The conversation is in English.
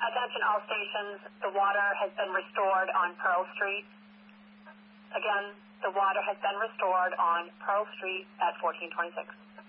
Attention all stations, the water has been restored on Pearl Street. Again, the water has been restored on Pearl Street at 1426.